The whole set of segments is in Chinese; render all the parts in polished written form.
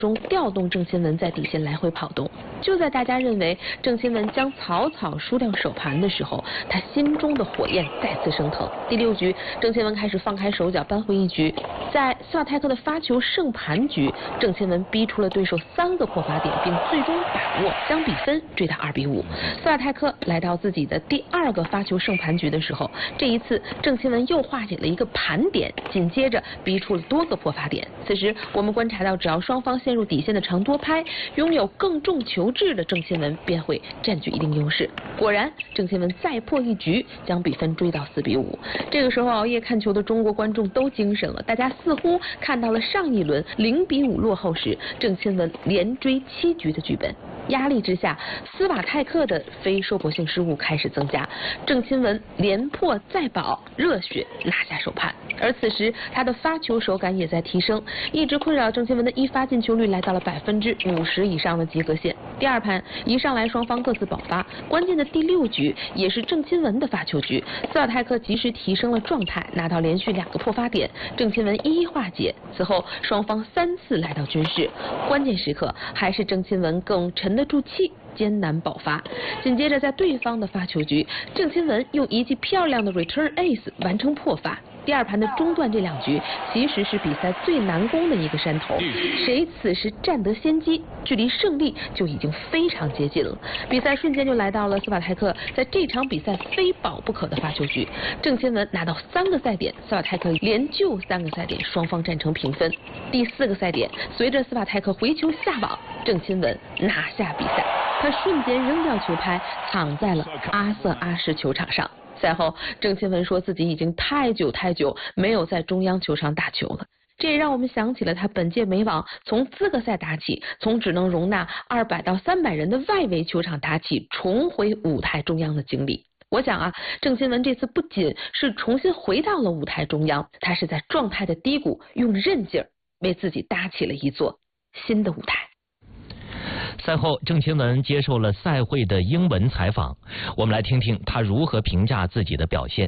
中调动郑钦文在底线来回跑动。就在大家认为郑钦文将草草输掉手盘的时候，他心中的火焰再次升腾。第6局，郑钦文开始放开手脚，扳回一局。在斯瓦泰克的发球胜盘局，郑钦文逼出了对手3个破发点，并最终把握将比分追到2比5。斯瓦泰克来到自己的第2个发球胜盘局的时候，这一次郑钦文又化解了一个盘点，紧接着逼出了多个破发点。此时我们观察到，只要双方陷入底线的长多拍，拥有更重球质的郑钦文便会占据一定优势。果然，郑钦文再破一局，将比分追到4比5。这个时候，熬夜看球的中国观众都精神了，大家似乎看到了上一轮0比5落后时，郑钦文连追7局的剧本。压力之下，斯瓦泰克的非收博性失误开始增加，郑钦文连破再保，热血拿下首盘。而此时他的发球手感也在提升，一直困扰郑钦文的一发进球率来到了50%以上的及格线。第2盘一上来双方各自爆发，关键的第6局也是郑钦文的发球局，斯瓦泰克及时提升了状态，拿到连续2个破发点，郑钦文一一化解。此后双方3次来到均势，关键时刻还是郑钦文更沉得住气，艰难爆发。紧接着在对方的发球局，郑钦文用一记漂亮的 return ace 完成破发。第2盘的中段这2局其实是比赛最难攻的一个山头，谁此时占得先机，距离胜利就已经非常接近了。比赛瞬间就来到了斯瓦泰克在这场比赛非保不可的发球局，郑钦文拿到3个赛点，斯瓦泰克连救3个赛点，双方战成平分。第4个赛点，随着斯瓦泰克回球下网，郑钦文拿下比赛，他瞬间扔掉球拍，躺在了阿瑟阿什球场上。赛后，郑钦文说自己已经太久没有在中央球场打球了。这也让我们想起了他本届美网从资格赛打起，从只能容纳200到300人的外围球场打起，重回舞台中央的经历。我想啊，郑钦文这次不仅是重新回到了舞台中央，他是在状态的低谷用韧劲儿为自己搭起了一座新的舞台。 赛后，郑钦文接受了赛会的英文采访，我们来听听他如何评价自己的表现。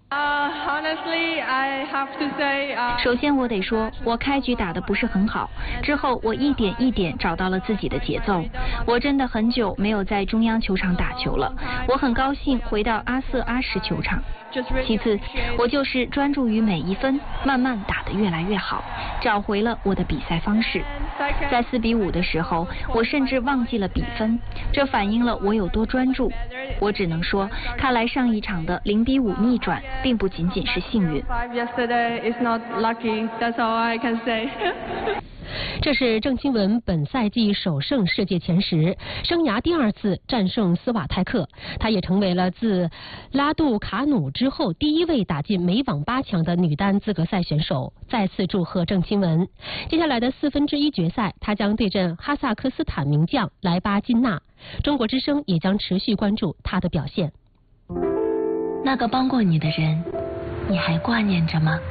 首先我得说，我开局打得不是很好，之后我一点一点找到了自己的节奏。我真的很久没有在中央球场打球了，我很高兴回到阿瑟阿什球场。其次，我就是专注于每一分，慢慢打得越来越好，找回了我的比赛方式。在4比5的时候，我甚至忘记了比分，这反映了我有多专注。我只能说，看来上一场的0比5逆转并不仅仅是幸运。 这是郑钦文本赛季首胜世界前10，生涯第2次战胜斯瓦泰克，她也成为了自拉杜卡努之后第1位打进美网8强的女单资格赛选手。再次祝贺郑钦文。接下来的1/4决赛，她将对阵哈萨克斯坦名将莱巴金娜。中国之声也将持续关注她的表现。 那个帮过你的人，你还挂念着吗？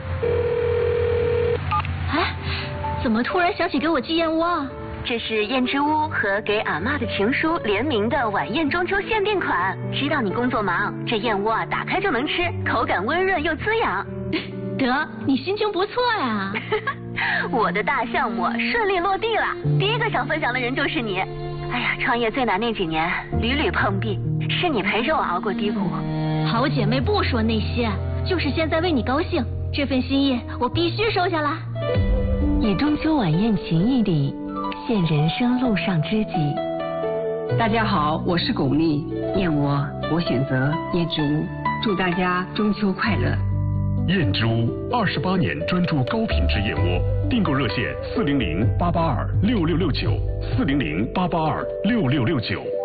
哎，怎么突然想起给我寄燕窝啊？ 这是燕之屋和给阿嬷的情书联名的晚宴中秋限定款。知道你工作忙，这燕窝啊打开就能吃，口感温润又滋养。 得，你心情不错呀。 我的大项目顺利落地了，第一个想分享的人就是你。哎呀，创业最难那几年，屡屡碰壁，是你陪着我熬过低谷。 好姐妹不说那些，就是现在为你高兴，这份心意我必须收下来。 以中秋晚宴情谊里，现人生路上知己。 大家好，我是巩俐，燕窝我选择燕之屋，祝大家中秋快乐。 燕之屋28年专注高品质燕窝，订购热线400-882-6669，400-882-6669。